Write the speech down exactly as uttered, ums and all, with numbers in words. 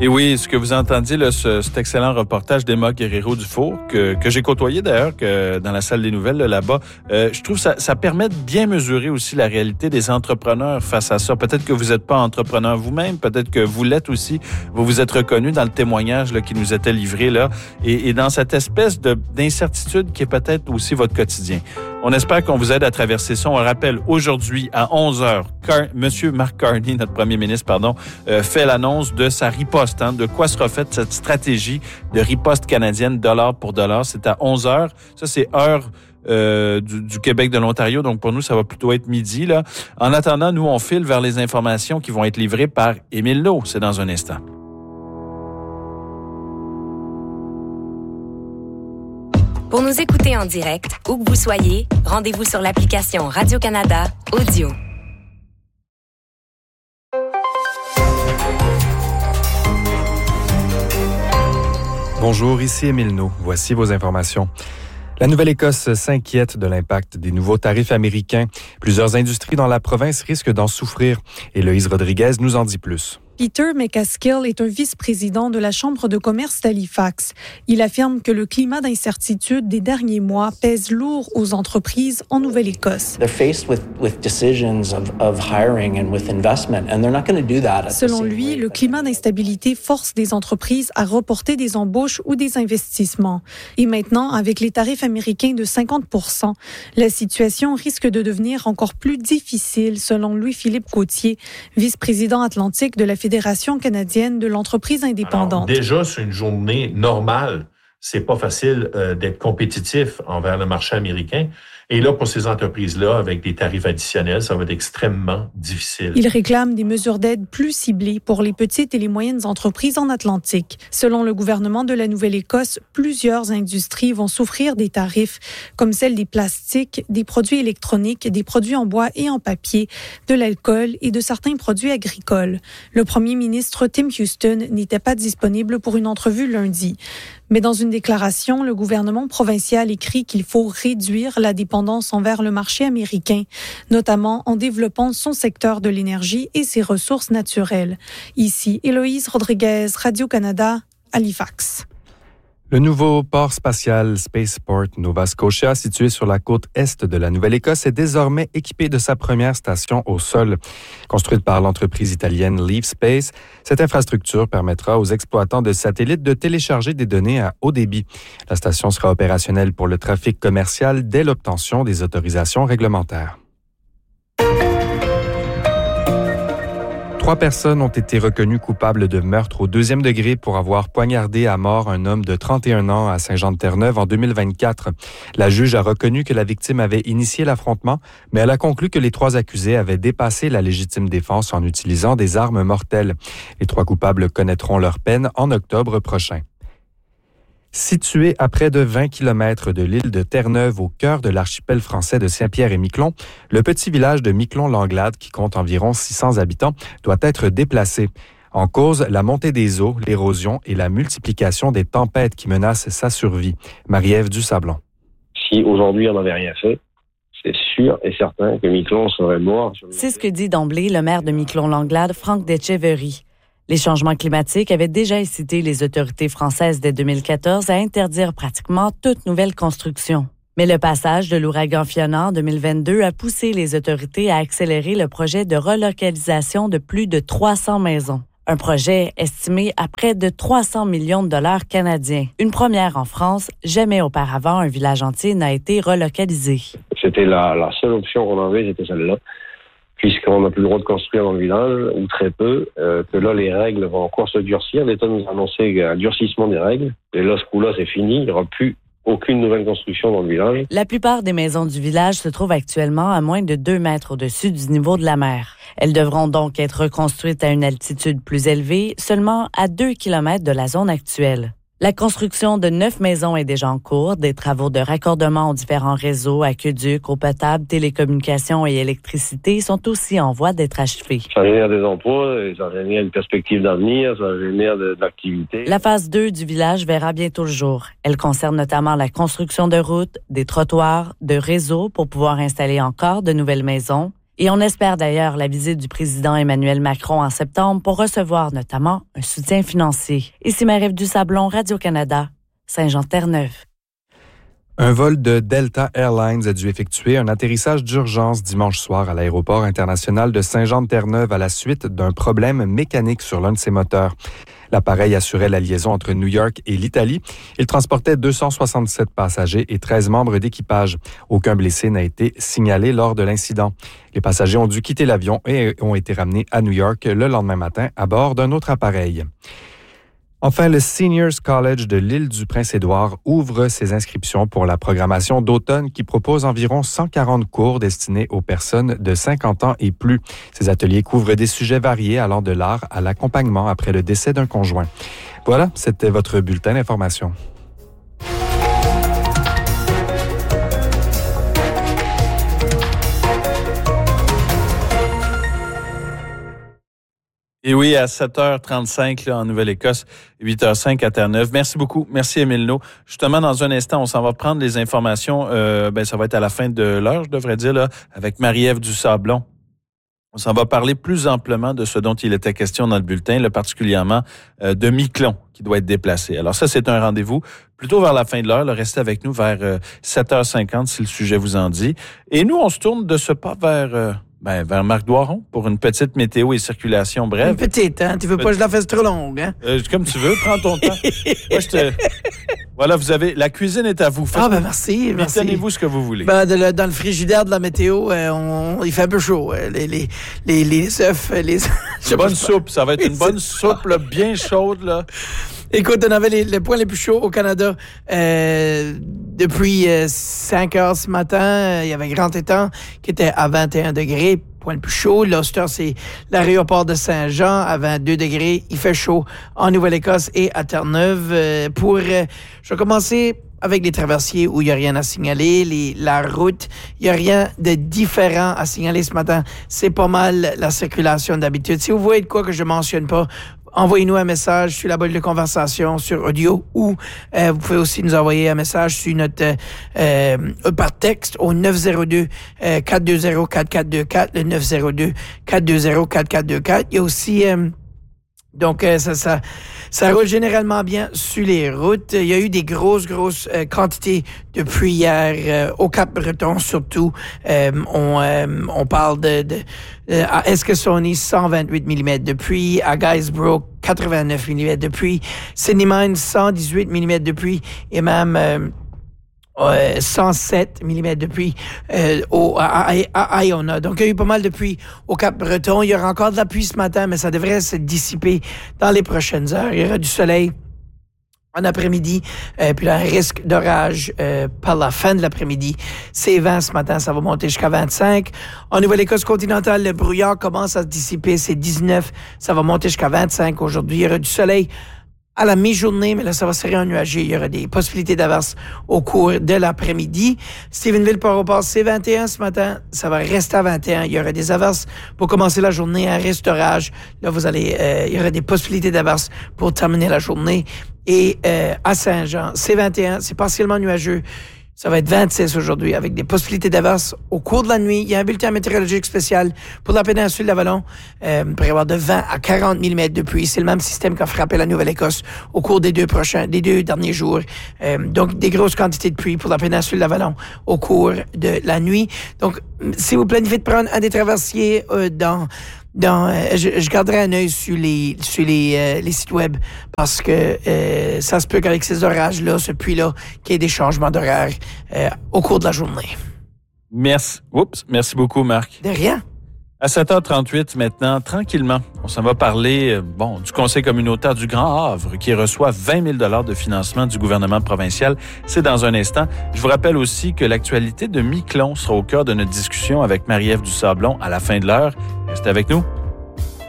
Et oui, ce que vous entendiez, là, ce, cet excellent reportage d'Emma Guerrero-Dufour, que, que j'ai côtoyé d'ailleurs que dans la salle des nouvelles là, là-bas, euh, je trouve que ça, ça permet de bien mesurer aussi la réalité des entrepreneurs face à ça. Peut-être que vous n'êtes pas entrepreneur vous-même, peut-être que vous l'êtes aussi. Vous vous êtes reconnu dans le témoignage là, qui nous était livré là, et, et dans cette espèce de, d'incertitude qui est peut-être aussi votre quotidien. On espère qu'on vous aide à traverser ça. On le rappelle, aujourd'hui, à onze heures, Car- Monsieur Mark Carney, notre premier ministre, pardon, euh, fait l'annonce de sa riposte. Hein, de quoi sera faite cette stratégie de riposte canadienne dollar pour dollar. C'est à onze heures. Ça, c'est heure euh, du, du Québec, de l'Ontario. Donc, pour nous, ça va plutôt être midi. Là. En attendant, nous, on file vers les informations qui vont être livrées par Émile Laud. C'est dans un instant. Pour nous écouter en direct, où que vous soyez, rendez-vous sur l'application Radio-Canada Audio. Bonjour, ici Émile Laud. Voici vos informations. La Nouvelle-Écosse s'inquiète de l'impact des nouveaux tarifs américains. Plusieurs industries dans la province risquent d'en souffrir. Héloïse Rodriguez nous en dit plus. Peter McCaskill est un vice-président de la Chambre de commerce d'Halifax. Il affirme que le climat d'incertitude des derniers mois pèse lourd aux entreprises en Nouvelle-Écosse. Selon lui, le climat d'instabilité force des entreprises à reporter des embauches ou des investissements. Et maintenant, avec les tarifs américains de cinquante pour cent, la situation risque de devenir encore plus difficile, selon Louis-Philippe Gauthier, vice-président atlantique de la Fédération canadienne de l'entreprise indépendante. Alors, déjà, c'est une journée normale. C'est pas facile euh, d'être compétitif envers le marché américain. Et là, pour ces entreprises-là, avec des tarifs additionnels, ça va être extrêmement difficile. Il réclame des mesures d'aide plus ciblées pour les petites et les moyennes entreprises en Atlantique. Selon le gouvernement de la Nouvelle-Écosse, plusieurs industries vont souffrir des tarifs, comme celles des plastiques, des produits électroniques, des produits en bois et en papier, de l'alcool et de certains produits agricoles. Le premier ministre Tim Houston n'était pas disponible pour une entrevue lundi. Mais dans une déclaration, le gouvernement provincial écrit qu'il faut réduire la dépendance envers le marché américain, notamment en développant son secteur de l'énergie et ses ressources naturelles. Ici, Héloïse Rodriguez, Radio-Canada, Halifax. Le nouveau port spatial Spaceport Nova Scotia, situé sur la côte est de la Nouvelle-Écosse, est désormais équipé de sa première station au sol. Construite par l'entreprise italienne Leaf Space, cette infrastructure permettra aux exploitants de satellites de télécharger des données à haut débit. La station sera opérationnelle pour le trafic commercial dès l'obtention des autorisations réglementaires. Trois personnes ont été reconnues coupables de meurtre au deuxième degré pour avoir poignardé à mort un homme de trente et un ans à Saint-Jean-de-Terre-Neuve en deux mille vingt-quatre. La juge a reconnu que la victime avait initié l'affrontement, mais elle a conclu que les trois accusés avaient dépassé la légitime défense en utilisant des armes mortelles. Les trois coupables connaîtront leur peine en octobre prochain. Situé à près de vingt kilomètres de l'île de Terre-Neuve, au cœur de l'archipel français de Saint-Pierre-et-Miquelon, le petit village de Miquelon-Langlade, qui compte environ six cents habitants, doit être déplacé. En cause, la montée des eaux, l'érosion et la multiplication des tempêtes qui menacent sa survie. Marie-Ève Dusablon. Si aujourd'hui on n'avait rien fait, c'est sûr et certain que Miquelon serait mort. C'est ce que dit d'emblée le maire de Miquelon-Langlade, Franck Detcheverry. Les changements climatiques avaient déjà incité les autorités françaises dès deux mille quatorze à interdire pratiquement toute nouvelle construction. Mais le passage de l'ouragan Fiona en deux mille vingt-deux a poussé les autorités à accélérer le projet de relocalisation de plus de trois cents maisons. Un projet estimé à près de trois cents millions de dollars canadiens. Une première en France, jamais auparavant un village entier n'a été relocalisé. C'était la, la seule option qu'on avait, c'était celle-là. Puisqu'on n'a plus le droit de construire dans le village, ou très peu, euh, que là, les règles vont encore se durcir. L'État nous a annoncé un durcissement des règles. Et là, ce coup-là, c'est fini. Il n'y aura plus aucune nouvelle construction dans le village. La plupart des maisons du village se trouvent actuellement à moins de deux mètres au-dessus du niveau de la mer. Elles devront donc être reconstruites à une altitude plus élevée, seulement à deux kilomètres de la zone actuelle. La construction de neuf maisons est déjà en cours. Des travaux de raccordement aux différents réseaux, aqueducs, eau potable, télécommunications et électricité sont aussi en voie d'être achevés. Ça génère des emplois, ça génère une perspective d'avenir, ça génère de, de l'activité. La phase deux du village verra bientôt le jour. Elle concerne notamment la construction de routes, des trottoirs, de réseaux pour pouvoir installer encore de nouvelles maisons Et on espère d'ailleurs la visite du président Emmanuel Macron en septembre pour recevoir notamment un soutien financier. Ici Marie-Ève Dusablon, Radio-Canada, Saint-Jean-Terre-Neuve. Un vol de Delta Airlines a dû effectuer un atterrissage d'urgence dimanche soir à l'aéroport international de Saint-Jean-de-Terre-Neuve à la suite d'un problème mécanique sur l'un de ses moteurs. L'appareil assurait la liaison entre New York et l'Italie. Il transportait deux cent soixante-sept passagers et treize membres d'équipage. Aucun blessé n'a été signalé lors de l'incident. Les passagers ont dû quitter l'avion et ont été ramenés à New York le lendemain matin à bord d'un autre appareil. Enfin, le Seniors College de l'île du Prince-Édouard ouvre ses inscriptions pour la programmation d'automne qui propose environ cent quarante cours destinés aux personnes de cinquante ans et plus. Ces ateliers couvrent des sujets variés allant de l'art à l'accompagnement après le décès d'un conjoint. Voilà, c'était votre bulletin d'information. Et oui, à sept heures trente-cinq là, en Nouvelle-Écosse, huit heures cinq à Terre-Neuve. Merci beaucoup. Merci, Émile No. Justement, dans un instant, on s'en va prendre les informations. Euh, ben, ça va être à la fin de l'heure, je devrais dire, là, avec Marie-Ève Dusablon. On s'en va parler plus amplement de ce dont il était question dans le bulletin, là, particulièrement euh, de Miquelon qui doit être déplacé. Alors ça, c'est un rendez-vous plutôt vers la fin de l'heure. Là, restez avec nous vers euh, sept heures cinquante si le sujet vous en dit. Et nous, on se tourne de ce pas vers... Euh, Ben, vers Marc Doiron pour une petite météo et circulation brève. Une petite, hein? Tu veux pas que je la fasse trop longue, hein? Euh, comme tu veux, prends ton temps. Moi, je te... Voilà, vous avez... La cuisine est à vous. Faites... Ah, ben merci, merci. Tenez-vous ce que vous voulez. Ben, de le, dans le frigidaire de la météo, euh, on, il fait un peu chaud. Euh, les, les, les, les œufs, les... Une bonne soupe, ça va être une bonne soupe, là, bien chaude, là. Écoute, on avait les, les points les plus chauds au Canada euh, depuis euh, cinq heures ce matin. Euh, il y avait Grand Étang qui était à vingt et un degrés, point le plus chaud. L'Ulster, c'est l'aéroport de Saint-Jean à vingt-deux degrés. Il fait chaud en Nouvelle-Écosse et à Terre-Neuve. Euh, pour, euh, je vais commencer avec les traversiers où il n'y a rien à signaler. Les, la route, il n'y a rien de différent à signaler ce matin. C'est pas mal la circulation d'habitude. Si vous voyez de quoi que je mentionne pas, envoyez-nous un message sur la boîte de conversation sur audio ou euh, vous pouvez aussi nous envoyer un message sur notre euh, euh, par texte au neuf zéro deux, quatre deux zéro, quatre quatre deux quatre, le neuf zéro deux, quatre deux zéro, quatre quatre deux quatre. Il y a aussi euh, donc euh, ça ça ça roule généralement bien sur les routes. Il y a eu des grosses grosses euh, quantités de pluie hier euh, au Cap-Breton surtout. Euh, on euh, on parle de, de euh, à Eskasoni cent vingt-huit millimètres de pluie, à Guysborough quatre-vingt-neuf millimètres de pluie, Sydney Mines cent dix-huit millimètres de pluie et même euh, Euh, cent sept millimètres de pluie euh, au, à, à, à Iona. Donc, il y a eu pas mal de pluie au Cap-Breton. Il y aura encore de la pluie ce matin, mais ça devrait se dissiper dans les prochaines heures. Il y aura du soleil en après-midi, euh, puis là, un risque d'orage euh, par la fin de l'après-midi. C'est vingt ce matin, ça va monter jusqu'à vingt-cinq. En Nouvelle-Écosse continentale, le brouillard commence à se dissiper, c'est dix-neuf, ça va monter jusqu'à vingt-cinq aujourd'hui. Il y aura du soleil à la mi-journée, mais là, ça va se réennuager. Il y aura des possibilités d'averse au cours de l'après-midi. Stephenville-Port-au-Port, c'est vingt et un ce matin. Ça va rester à vingt et un. Il y aura des averses pour commencer la journée, un risque d'orage. Là, vous allez, euh, il y aura des possibilités d'averse pour terminer la journée. Et euh, à Saint-Jean, c'est vingt et un. C'est partiellement nuageux. Ça va être vingt-six aujourd'hui avec des possibilités d'averse au cours de la nuit. Il y a un bulletin météorologique spécial pour la péninsule d'Avalon. Euh, il pourrait y avoir de vingt à quarante millimètres de pluie. C'est le même système qui a frappé la Nouvelle-Écosse au cours des deux prochains, des deux derniers jours. Euh, donc, des grosses quantités de pluie pour la péninsule d'Avalon au cours de la nuit. Donc, si vous planifiez de prendre un des traversiers euh, dans... Dans, euh, je, je garderai un œil sur les sur les, euh, les sites web parce que euh, ça se peut qu'avec ces orages-là, ce pluie-là, qu'il y ait des changements d'horaire euh, au cours de la journée. Merci. Oups, merci beaucoup, Marc. De rien. À sept heures trente-huit maintenant, tranquillement, on s'en va parler bon, du Conseil communautaire du Grand Havre qui reçoit vingt mille dollars de financement du gouvernement provincial. C'est dans un instant. Je vous rappelle aussi que l'actualité de Miquelon sera au cœur de notre discussion avec Marie-Ève Dusablon à la fin de l'heure. Restez avec nous.